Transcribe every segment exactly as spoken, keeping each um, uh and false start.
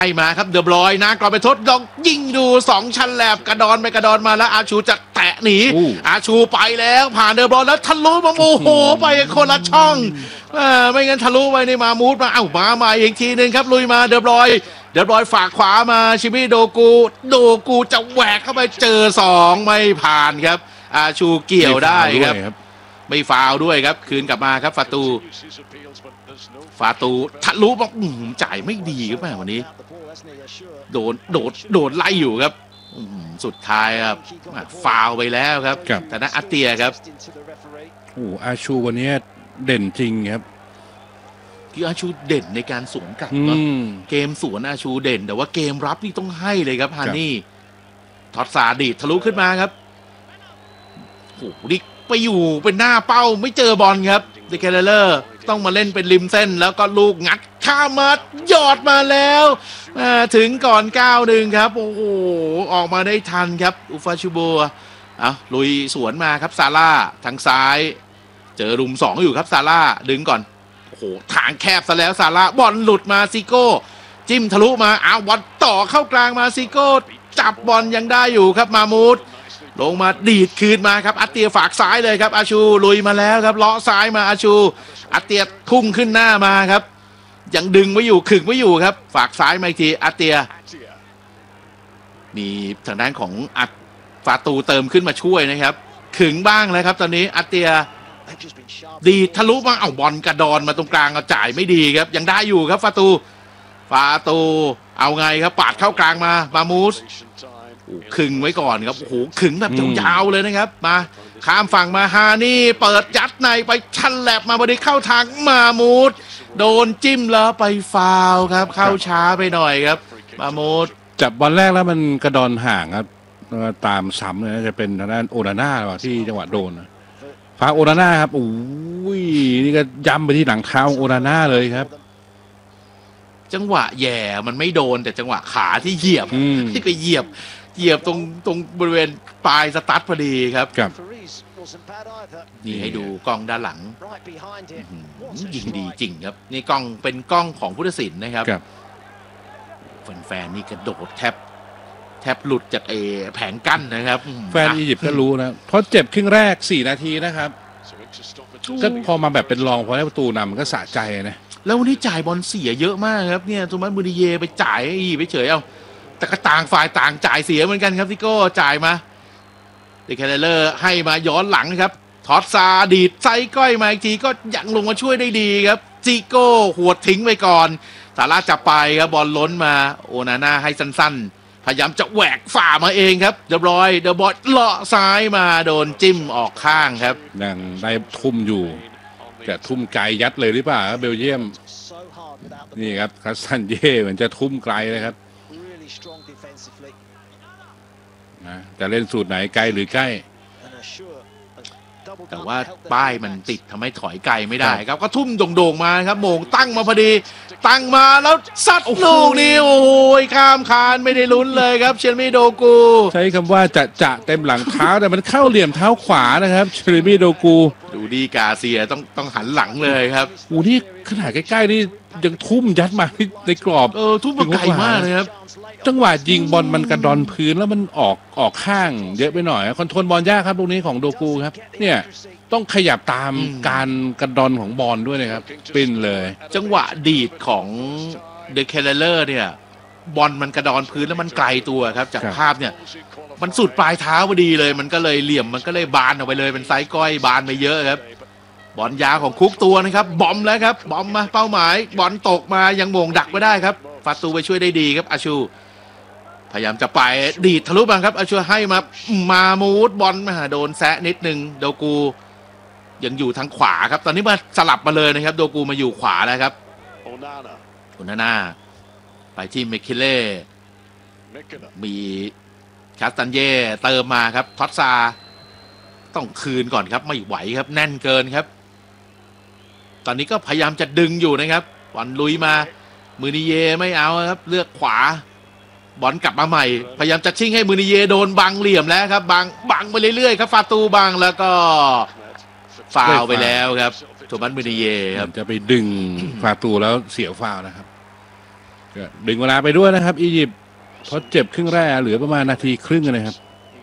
ให้มาครับเดอบรอยนะกรอบไปทดดอกยิงดูสองชั้นแหลบกระดอนไปกระดอนมาแล้วอาชูจะแตะหนีอาชูไปแล้วผ่านเดอบรอยแล้วทะลุมาโอ้โหไปคนละช่องไม่งั้นทะลุไปในมามูดมาเอ้ามาใหม่อีกทีนึงครับลุยมาเดอบรอยเดอบรอยฝากขวามาชิมิโดกูโดกูจะแหวกเข้าไปเจอสองไม่ผ่านครับอาชูเกี่ยวได้ครับไม่ฟาวด้วยครับคืนกลับมาครับฟาตูฟาตูทะลุบอกจ่ายไม่ดีครับแม่วันนี้โดนโดดโดดไล่อยู่ครับสุดท้ายครับฟาวไปแล้วครับแต่นั้นอาเตียครับโอ้อาชูวันนี้เด่นจริงครับคืออาชูเด่นในการสวนกลับเนาะเกมสวนอาชูเด่นแต่ว่าเกมรับนี่ต้องให้เลยครับฮานี่ทอดซาดีทะลุขึ้นมาครับโอ้โหดิไปอยู่เป็นหน้าเป้าไม่เจอบอลครับเดเคเลอร์ต้องมาเล่นเป็นริมเส้นแล้วก็ลูกงัดข้ามมาหยอดมาแล้วถึงก่อนก้าวหนึ่งครับโอ้โหออกมาได้ทันครับอุฟาชูโบอ่ะลุยสวนมาครับซาร่าทางซ้ายเจอรุมสองอยู่ครับซาร่าดึงก่อนโอ้โหทางแคบซะแล้วซาร่าบอลหลุดมาซิโก้จิ้มทะลุมาเอาบอลต่อเข้ากลางมาซิโก้จับบอลยังได้อยู่ครับมามูดลงมาดีดคืนมาครับอาเตียฝากซ้ายเลยครับอาชูลุยมาแล้วครับเลาะซ้ายมาอาชูอาเตียทุ่งขึ้นหน้ามาครับยังดึงไว้อยู่ขึงไว้อยู่ครับฝากซ้ายมาอีกทีอาเตียมีทางด้านของอัดฟาตูเติมขึ้นมาช่วยนะครับขึงบ้างเลยครับตอนนี้อาเตียดีทะลุมาเอาบอลกระดอนมาตรงกลางเอาจ่ายไม่ดีครับยังได้อยู่ครับฟาตูฟาตูเอาไงครับปาดเข้ากลางมามามูสขึงไว้ก่อนครับโอ้โหขึงแบบยาวๆเลยนะครับมาข้ามฝั่งมาฮานี่เปิดยัดในไปชันแลบมาบริเข้าทางมามูดโดนจิ้มแล้วไปฟาวครับเข้าช้าไปหน่อยครับมามูดจับบอลแรกแล้วมันกระดอนห่างครับตามซ้ำเลยจะเป็นทางด้านโอนาน่าที่จังหวะโดนฟาโอนาน่าครับโอ้ยนี่ก็ย้ำไปที่หลังเท้าโอนาน่าเลยครับจังหวะแย่มันไม่โดนแต่จังหวะขาที่เหยียบที่ไปเหยียบเหยียบตรงตรงบริเวณปลายสตาร์ทพอดีครับครับนี่ให้ดูกล้องด้านหลังยิงดีจริงครับนี่กล้องเป็นกล้องของผู้ตัดสินนะครับแฟนๆนี่กระโดดแทบแทบหลุดจากเอแผงกั้นนะครับแฟนอียิปต์ก็รู้นะเพราะเจ็บครึ่งแรกสี่นาทีนะครับก็พอมาแบบเป็นรองพอได้ประตูนำก็สะใจนะแล้ววันนี้จ่ายบอลเสียเยอะมากครับเนี่ยโทมัสมูริเย่ไปจ่ายอีไปเฉยเอาแต่ก็ต่างฝ่ายต่างจ่ายเสียเหมือนกันครับซิโก้จ่ายมาเดคเลอร์ให้มาย้อนหลังครับทอดซาดีดไซก้อยมาอีกทีก็ยังลงมาช่วยได้ดีครับซิโก้หัวทิ้งไปก่อนสาร่าจับไปครับบอลล้นมาโอนาน่าให้สั้นๆพยายามจะแหวกฝ่ามาเองครับเดบรอยเดบอลเลาะซ้ายมาโดนจิ้มออกข้างครับยังได้ทุ่มอยู่จะทุ่มไกลยัดเลยหรือเปล่าเบลเยียมนี่ครับคัสซันเย่เหมือนจะทุ่มไกลเลยครับนะจะเล่นสูตรไหนไกลหรือใกล้แต่ว่าป้ายมันติดทำให้ถอยไกลไม่ได้ครับก็ทุ่มโด่งๆมาครับโมงตั้งมาพอดีตั้งมาแล้วซัดลูกนี้โอ้ยข้ามคานไม่ได้ลุ้นเลยครับเชลมีโดกูใช้คำว่าจะจะเต็มหลังเท้าแต่มันเข้าเหลี่ยมเท้าขวานะครับเชลมีโดกูดูดีกาเซียต้องต้องหันหลังเลยครับโอ้นี่ขนาดใกล้ๆนี่ยังทุ่มยัดมาในกรอบเออทุ่มมาไกลมากเลยครับจังหวะยิงบอลมันกระดอนพื้นแล้วมันออกออกข้างเยอะไปหน่อยคอนโทรลบอลยากครับตรงนี้ของโดกูครับเนี่ยต้องขยับตามการกระดอนของบอลด้วยนะครับปิ้นเลยจังหวะดีดของเดเคเลอร์เนี่ยบอลมันกระดอนพื้นแล้วมันไกลตัวครับจากภาพเนี่ยมันสุดปลายเท้าพอดีเลยมันก็เลยเหลี่ยมมันก็เลยบานออกไปเลยเป็นไซส์ก้อยบานไปเยอะครับบอลยาวของคุกตัวนะครับบอมแล้วครับบอมมาเป้าหมายบอลตกมายังโมงดักไม่ได้ครับฟาตูไปช่วยได้ดีครับอาชูพยายามจะไปดีดทะลุมาครับอาชูให้มามามูดบอลมาโดนแซะนิดนึงโดกูยังอยู่ทางขวาครับตอนนี้มาสลับมาเลยนะครับโดกูมาอยู่ขวาแล้วครับโอนาน่าไปที่เมคิเล่มีคาสตันเย่เติมมาครับทอตซาต้องคืนก่อนครับไม่ไหวครับแน่นเกินครับตอนนี้ก็พยายามจะดึงอยู่นะครับบอลลุยมามือนิเยไม่เอาครับเลือกขวาบอลกลับมาใหม่พยายามจะชิ่งให้มือนิเยโดนบังเหลี่ยมแล้วครับบังบังไปเรื่อยๆครับฟาตูบังแล้วก็ฟาวไปแล้วครับโทมัสมือนิเยครับจะไปดึงฟาตูแล้วเสียฟาวนะครับก็ดึงเวลาไปด้วยนะครับอียิปต์ทดเจ็บครึ่งแรกเหลือประมาณนาทีครึ่งนะครับ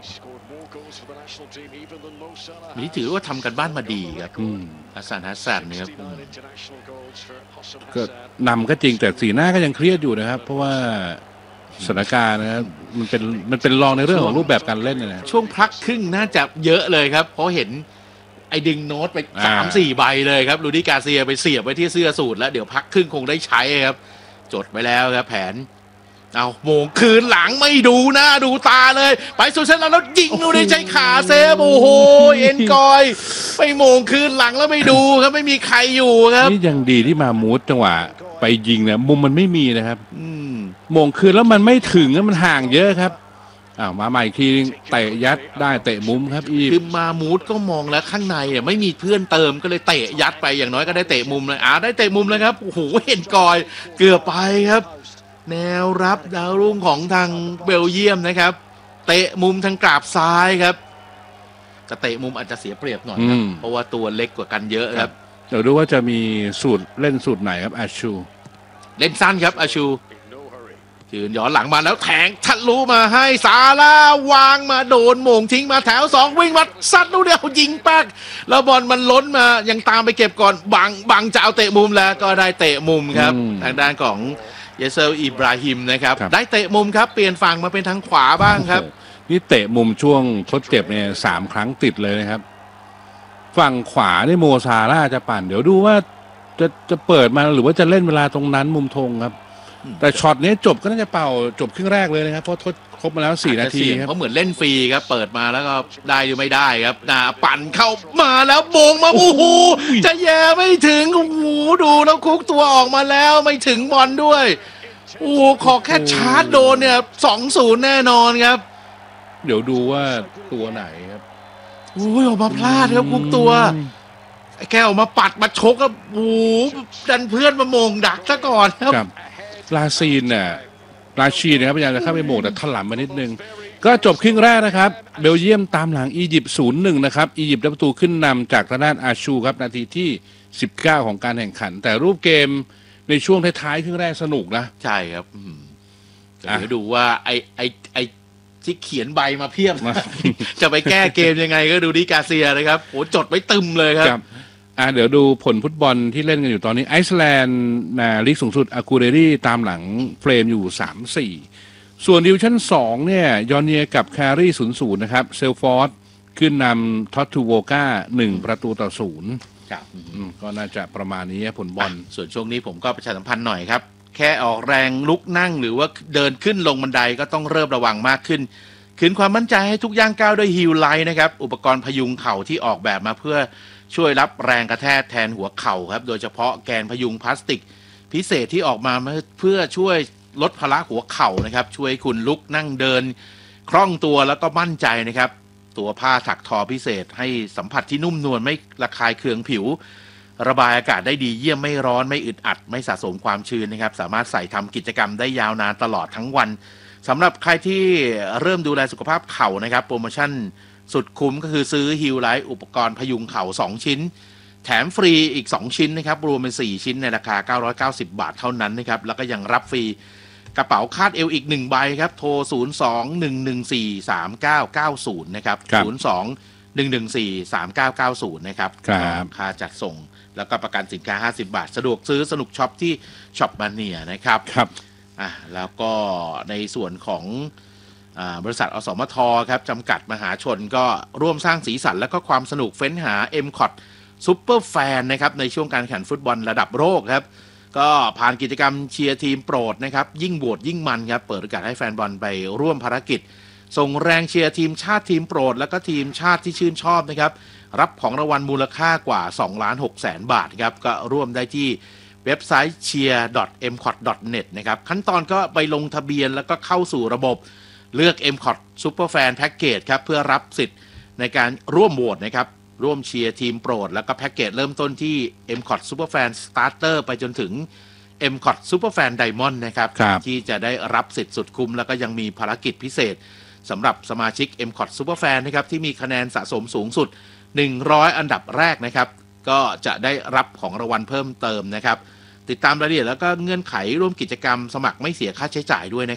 นี่ถือว่าทำกันบ้านมาดีครับฮัสซันฮัสซันเนี่ยครับก็นำก็จริงแต่สีหน้าก็ยังเครียดอยู่นะครับเพราะว่าสถานการณ์นะครับมันเป็นมันเป็นรองในเรื่องของรูปแบบการเล่นนะช่วงพักครึ่งน่าจะเยอะเลยครับเพราะเห็นไอ้ดึงโน้ตไปสามสี่ใบเลยครับลูดี้กาเซียไปเสียบไว้ที่เสื้อสูทแล้วเดี๋ยวพักครึ่งคงได้ใช้ครับจดไปแล้วครับแผนเอาโมงคืนหลังไม่ดูหน้าดูตาเลยไปสุดเส้นแล้วยิงดูดิใช้ขาเซฟโอ้โหเอ็นกอยไปโมงคืนหลังแล้วไม่ดูครับไม่มีใครอยู่ครับนี่ยังดีที่มามูดจังหวะไปยิงเนี่ยมุมมันไม่มีนะครับโมงคืนแล้วมันไม่ถึงมันห่างเยอะครับอ้าวมาใหม่อีกทีเตะยัดได้เตะมุมครับอีคือมามูดก็มองแล้วข้างในอ่ะไม่มีเพื่อนเติมก็เลยเตะยัดไปอย่างน้อยก็ได้เตะมุมเลยอ่าได้เตะมุมเลยครับโอ้โหเห็นกอยเกือบไปครับแนวรับดาวรุ่งของทางเบลเยียมนะครับเตะมุมทางกราบซ้ายครับจะเตะมุมอาจจะเสียเปรียบหน่อยครับเพราะว่าตัวเล็กกว่ากันเยอะครับเดี๋ยวดูว่าจะมีสูตรเล่นสูตรไหนครับอาชูเล่นสั้นครับอาชูยืนย้อนหลังมาแล้วแทงทะลุมาให้ซาลาวางมาโดนโมงทิ้งมาแถวสองวิ่งมาซัดลูกเดียวยิงปักแล้วบอลมันล้นมายังตามไปเก็บก่อนบังบังจะเอาเตะมุมแล้วก็ได้เตะมุมครับทางด้านของเยเซลอิบราฮิมนะครับได้เตะมุมครับเปลี่ยนฝั่งมาเป็นทางขวาบ้างครับนี่เตะมุมช่วงทดเจ็บเนี่ยสามครั้งติดเลยนะครับฝั่งขวานี่โมซาร่าจะปั่นเดี๋ยวดูว่าจะจะเปิดมาหรือว่าจะเล่นเวลาตรงนั้นมุมธงครับแต่ช็อตนี้จบก็น่าจะเป่าจบครึ่งแรกเลยนะครับเพราะทดครบมาแล้วสี่นาทีครับเพราะเหมือนเล่นฟรีครับเปิดมาแล้วก็ได้หรือไม่ได้ครับน่าปั่นเข้ามาแล้วโบงมาโอ้โหจะแย่ไม่ถึงโอ้โหดูแล้วคุกตัวออกมาแล้วไม่ถึงบอลด้วยโอ้ขอแค่ชาร์จโดนเนี่ยสองศูนย์แน่นอนครับเดี๋ยวดูว่าตัวไหนครับโอ้ยออกมาพลาดครับคุกตัวแกออกมาปัดมาชกกับโอ้ดันเพื่อนมาโมงดักซะก่อนครับลาซีนเนี่ยลาชีนะครับพยายามจะเข้าไปโมงแต่ถล่มมานิดนึงก็จบครึ่งแรกนะครับเบลเยียมตามหลังอียิปต์ศูนย์หนึ่งนะครับอียิปต์ได้ประตูขึ้นนำจากทางด้านอาชูครับนาทีที่สิบเก้าของการแข่งขันแต่รูปเกมในช่วงท้ายๆครึ่งแรกสนุกนะใช่ครับเดี๋ยวดูว่าไอไอไอที่เขียนใบมาเพียบจะไปแก้เกมยังไงก็ดูดิกาเซียนะครับโหจดไว้ตึมเลยครับอ่าเดี๋ยวดูผลฟุตบอลที่เล่นกันอยู่ตอนนี้ไอซ์แลนด์นะลีกสูงสุดอากูเรรี่ตามหลังเฟรมอยู่ สามสี่ ส่วนดิวชั่นสองเนี่ยยอนเนียกับแครี่ ศูนย์ศูนย์ นะครับเซลฟอร์ดขึ้นนำท็อตทูโวกาหนึ่งประตูต่อศูนย์ครับก็น่าจะประมาณนี้ผลบอลส่วนช่วงนี้ผมก็ประชาสัมพันธ์หน่อยครับแค่ออกแรงลุกนั่งหรือว่าเดินขึ้นลงบันไดก็ต้องเริ่มระวังมากขึ้นคืนความมั่นใจให้ทุกย่างก้าวด้วยฮิลไลท์นะครับอุปกรณ์พยุงเข่าที่ออกแบบมาเพื่อช่วยรับแรงกระแทกแทนหัวเข่าครับโดยเฉพาะแกนพยุงพลาสติกพิเศษที่ออกมาเพื่อช่วยลดภาระหัวเข่านะครับช่วยคุณลุกนั่งเดินคล่องตัวแล้วก็มั่นใจนะครับตัวผ้าถักทอพิเศษให้สัมผัสที่นุ่มนวลไม่ระคายเคืองผิวระบายอากาศได้ดีเยี่ยมไม่ร้อนไม่อึดอัดไม่สะสมความชื้นนะครับสามารถใส่ทำกิจกรรมได้ยาวนานตลอดทั้งวันสำหรับใครที่เริ่มดูแลสุขภาพเข่านะครับโปรโมชั่นสุดคุ้มก็คือซื้อฮิลไลท์อุปกรณ์พยุงเข่าสองชิ้นแถมฟรีอีกสองชิ้นนะครับรวมเป็นสี่ชิ้นในราคาเก้าร้อยเก้าสิบบาทเท่านั้นนะครับแล้วก็ยังรับฟรีกระเป๋าคาดเอวอีกหนึ่งใบครับโทรศูนย์ สอง หนึ่ง หนึ่ง สี่ สาม เก้า เก้า ศูนย์นะครับศูนย์ สอง หนึ่ง หนึ่ง สี่ สาม เก้า เก้า ศูนย์นะครับค่าจัดส่งแล้วก็ประกันสินค้าห้าสิบบาทสะดวกซื้อสนุกช็อปที่ช็อปมาเนียนะครับครับอ่ะแล้วก็ในส่วนของบริษัทอสมทครับจำกัดมหาชนก็ร่วมสร้างสีสันและก็ความสนุกเฟ้นหา เอ็ม คอท ซุปเปอร์แฟนนะครับในช่วงการแข่งฟุตบอลระดับโลกครับก็ผ่านกิจกรรมเชียร์ทีมโปรดนะครับยิ่งโหวตยิ่งมันครับเปิดโอกาสให้แฟนบอลไปร่วมภารกิจส่งแรงเชียร์ทีมชาติทีมโปรดแล้วก็ทีมชาติที่ชื่นชอบนะครับรับของรางวัลมูลค่ากว่า สองล้านหกแสน บาทครับก็ร่วมได้ที่เว็บไซต์ เชียร์ ดอท เอ็ม คอท ดอท เน็ต นะครับขั้นตอนก็ไปลงทะเบียนแล้วก็เข้าสู่ระบบเลือก เอ็ม คอท Super Fan Package ครับเพื่อรับสิทธิ์ในการร่วมโหวตนะครับร่วมเชียร์ทีมโปรดแล้วก็แพ็กเกจเริ่มต้นที่ เอ็ม คอท Super Fan Starter ไปจนถึง เอ็ม คอท Super Fan Diamond นะครับที่จะได้รับสิทธิ์สุดคุ้มแล้วก็ยังมีภารกิจพิเศษสำหรับสมาชิก เอ็ม คอท Super Fan นะครับที่มีคะแนนสะสมสูงสุดหนึ่งร้อยอันดับแรกนะครับก็จะได้รับของรางวัลเพิ่มเติมนะครับติดตามรายละเอียดแล้วก็เงื่อนไขร่วมกิจกรรมสมัครไม่เสียค่าใช้จ่ายด้วยนะครับ